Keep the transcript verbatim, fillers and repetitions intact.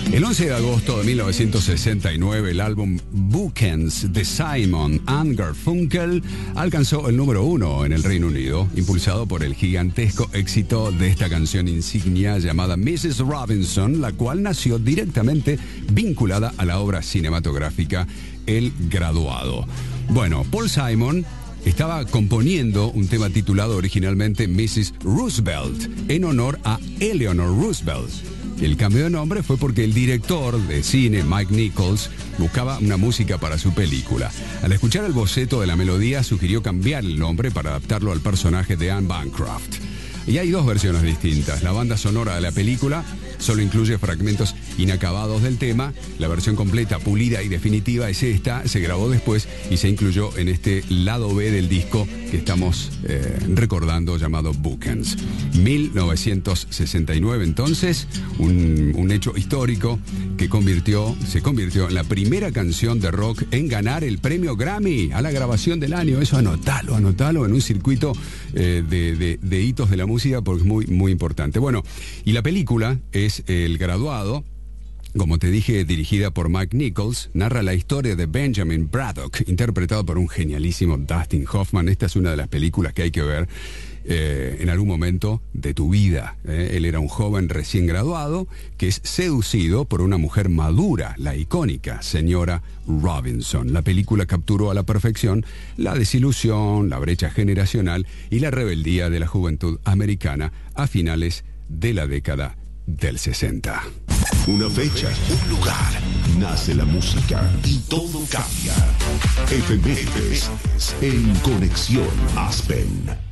El once de agosto de mil novecientos sesenta y nueve, el álbum Bookends de Simon and Garfunkel alcanzó el número uno en el Reino Unido, impulsado por el gigantesco éxito de esta canción insignia llamada missus Robinson, la cual nació directamente vinculada a la obra cinematográfica El Graduado. Bueno, Paul Simon estaba componiendo un tema titulado originalmente missus Roosevelt, en honor a Eleanor Roosevelt. El cambio de nombre fue porque el director de cine, Mike Nichols, buscaba una música para su película. Al escuchar el boceto de la melodía, sugirió cambiar el nombre para adaptarlo al personaje de Anne Bancroft. Y hay dos versiones distintas. La banda sonora de la película solo incluye fragmentos inacabados del tema. La versión completa, pulida y definitiva es esta. Se grabó después y se incluyó en este lado B del disco que estamos eh, recordando, llamado Bookends. mil novecientos sesenta y nueve, entonces, un, un hecho histórico que convirtió, se convirtió en la primera canción de rock en ganar el premio Grammy a la grabación del año. Eso anotalo, anotalo en un circuito eh, de, de, de hitos de la música porque es muy, muy importante. Bueno, y la película es El Graduado. Como te dije, dirigida por Mike Nichols, narra la historia de Benjamin Braddock, interpretado por un genialísimo Dustin Hoffman. Esta es una de las películas que hay que ver eh, en algún momento de tu vida. Eh. Él era un joven recién graduado que es seducido por una mujer madura, la icónica señora Robinson. La película capturó a la perfección la desilusión, la brecha generacional y la rebeldía de la juventud americana a finales de la década del sesenta. Una fecha, un lugar, nace la música y todo cambia. Efemérides en Conexión Aspen.